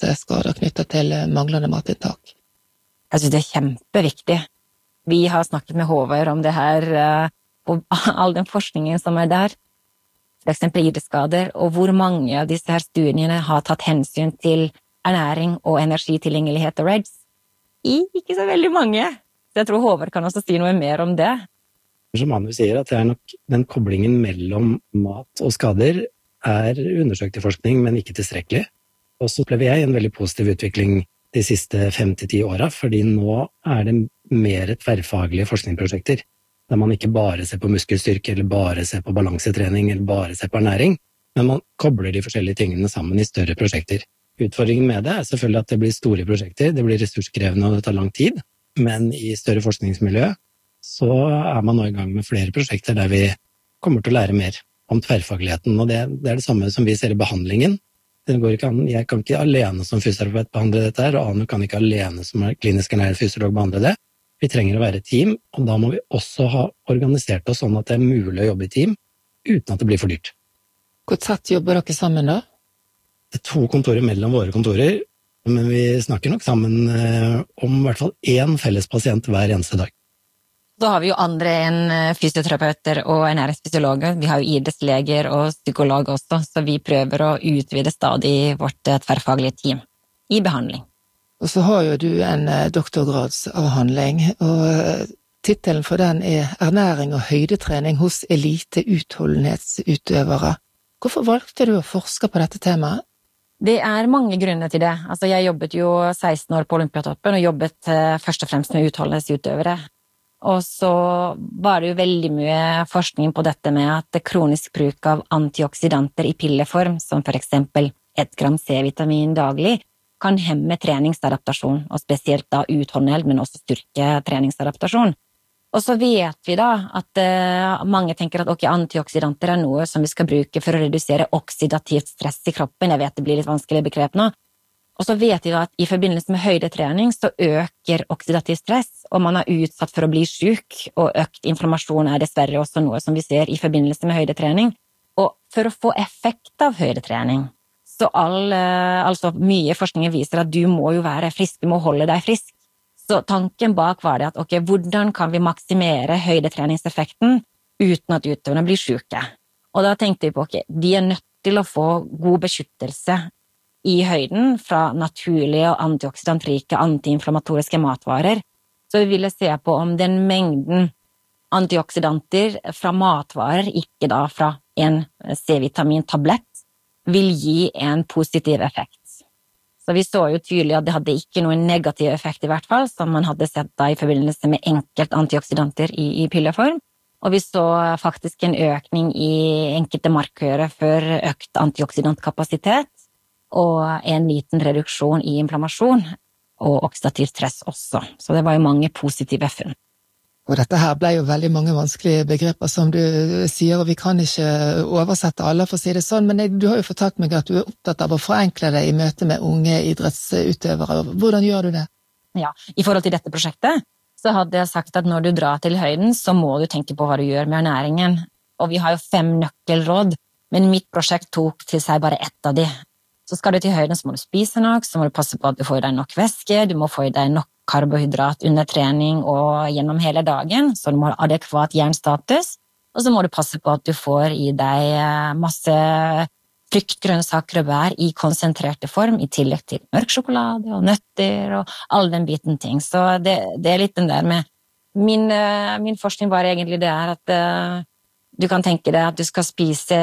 skader knyttet til manglende matinntak? Jeg synes det kjempeviktig. Vi har snakket med Håvard om det her, og all den forskningen som der, for eksempel idrettsskader, og hvor mange av disse her studiene har tatt hensyn til ernæring og energitilgjengelighet og REDS. Ikke så veldig mange. Så jeg tror Håvard kan også si noe mer om det. Som Manu sier, at det nok den koblingen mellom mat og skader undersøkt i forskning, men ikke tilstrekkelig. Og så opplever jeg en veldig positiv utvikling de siste 5-10 årene, fordi nå det mer tverrfaglige forskningsprosjekter, der man ikke bare ser på muskelstyrke, eller bare ser på balansetrening, eller bare ser på ernæring, men man kobler de forskjellige tingene sammen i større prosjekter. Utfordringen med det selvfølgelig at det blir store prosjekter, det blir ressurskrevende og det tar lang tid, men i større forskningsmiljø så man nå i gang med flere prosjekter der vi kommer til å lære mer om tverrfagligheten, og det det samme som vi ser i behandlingen. Det går ikke an, jeg kan ikke alene som fysioterapeut behandle dette her, og Anu kan ikke alene som klinisk ernæret fysiolog behandle det. Vi trenger å være et team, og da må vi også ha organisert oss sånn at det mulig å jobbe i team, uten at det blir for dyrt. Hvor tett jobber dere sammen da? Det 2 kontorer mellom våre kontorer, men vi snakker nok sammen om i hvert fall 1 felles pasient hver eneste dag. Så har vi jo andre enn fysioterapeuter og ernæringsfysiologer. Vi har jo idrettsleger og psykologer også, så vi prøver å utvide stadig vårt tverrfaglige team i behandling. Og så har jo du en doktorgradsavhandling, og titelen for den Ernæring og høydetrening hos elite utholdenhetsutøvere. Hvorfor valgte du å forske på dette temaet? Det mange grunner til det. Altså, jeg jobbet jo 16 år på Olympiatoppen og jobbet først og fremst med utholdenhetsutøvere. Og så var det jo veldig mye forskning på dette med at kronisk bruk av antioksidanter i pilleform, som for eksempel 1 gram C-vitamin daglig, kan hemme treningsadaptasjon, og spesielt da utholdenhet, men også styrke treningsadaptasjon. Og så vet vi da at mange tenker at antioksidanter noe som vi skal bruke for å redusere oksidativt stress i kroppen. Jeg vet det blir litt vanskelig begrep nå. Og så vet vi da at i forbindelse med høydetrening så øker oksidativ stress, og man utsatt for å bli syk, og økt inflammasjon dessverre også noe som vi ser i forbindelse med høydetrening. Og for å få effekt av høydetrening, så altså mye forskning viser at du må jo være frisk, du må holde deg frisk. Så tanken bak var det at hvordan kan vi maksimere høydetreningseffekten uten at utøverne blir syke? Og da tenkte vi på de nødt til å få god beskyttelse i høyden fra naturlige og antioksidantrike antiinflammatoriske matvarer. Så vi ville se på om den mengden antioksidanter fra matvarer, ikke da fra en C-vitamin-tablett, vil gi en positiv effekt. Så vi så jo tydelig at det hadde ikke noen negativ effekt i hvert fall, som man hadde sett da i forbindelse med enkelt antioksidanter i pilleform. Og vi så faktisk en økning i enkelte markører for økt antioksidantkapasitet, og en liten reduksjon i inflammasjon og oksidativ stress også. Så det var jo mange positive funn. Og dette her ble jo veldig mange vanskelige begreper som du sier, og vi kan ikke oversette alle for å si det sånn, men du har jo fortalt meg at du opptatt av å forenkle det i møte med unge idrettsutøvere. Hvordan gjør du det? Ja, i forhold til dette prosjektet så hadde jeg sagt at når du drar til høyden, så må du tenke på hva du gjør med ernæringen. Og vi har jo 5 nøkkelråd, men mitt prosjekt tok til seg bare 1 av de. Så skal du til høyden, så må du spise nok, så må du passe på at du får i deg nok væske, du må få i deg nok karbohydrat under trening og gjennom hele dagen, så du må ha adekvat jernstatus, og så må du passe på at du får i deg masse frukt, grønnsaker og bær i konsentrerte form, i tillegg til mørk sjokolade og nøtter og all den biten ting. Så det litt den der med min forskning var egentlig det at du kan tenke deg at du skal spise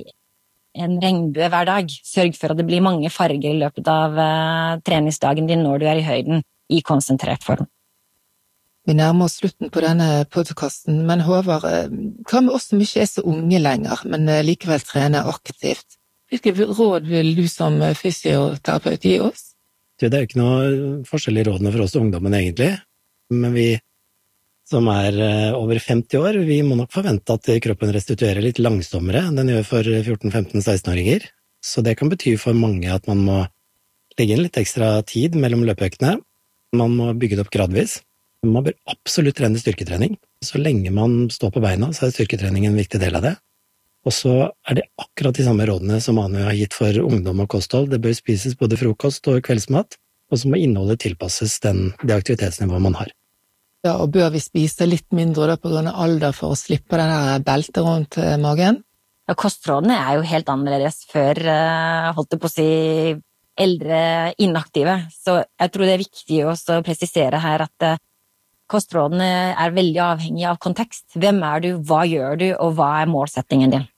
en regnbue hver dag. Sørg for at det blir mange farger i løpet av treningsdagen din når du i høyden i konsentrert form. Vi nærmer oss slutten på denne podcasten, men Håvard, hva med oss som ikke så unge lenger, men likevel trener aktivt? Hvilke råd vil du som fysioterapeut gi oss? Det jo ikke noe forskjell i rådene for oss ungdommen egentlig, men vi som over 50 år, vi må nok forvente at kroppen restituerer litt langsommere enn den gjør for 14-15-16-åringer. Så det kan bety for mange at man må legge inn litt ekstra tid mellom løpeøktene. Man må bygge det opp gradvis. Man bør absolutt trene styrketrening. Så lenge man står på beina, så styrketrening en viktig del av det. Og så det akkurat de samme rådene som Anu har gitt for ungdom og kosthold. Det bør spises både frokost og kveldsmat, og så må innholdet tilpasses det aktivitetsnivået man har. Ja, og bør vi spise litt mindre da på grunn av alder for å slippe den her beltet rundt magen? Ja, kostrådene jo helt annerledes før, holdt jeg på å si, eldre inaktive. Så jeg tror det viktig også å presisere her at kostrådene veldig avhengig av kontekst. Hvem du, hva gjør du, og hva målsettingen din?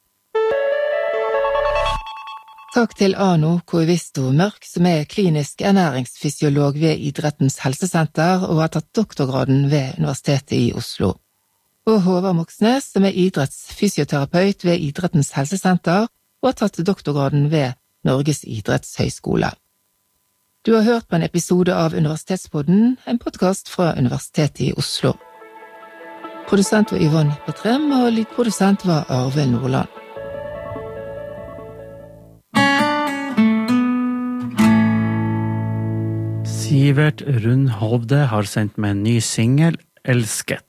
Takk til Anu Koivisto Mørk, som klinisk ernæringsfysiolog ved Idrettens helsesenter og har tatt doktorgraden ved Universitetet i Oslo. Og Håvard Moxnes, som idrettsfysioterapeut ved Idrettens helsesenter og har tatt doktorgraden ved Norges idrettshøyskole. Du har hørt på en episode av Universitetspodden, en podcast fra Universitetet i Oslo. Produsent var Yvonne Petrem, og lydprodusent var Arve Nordland. Sivert Rundhovde har sendt med en ny single, Elsket.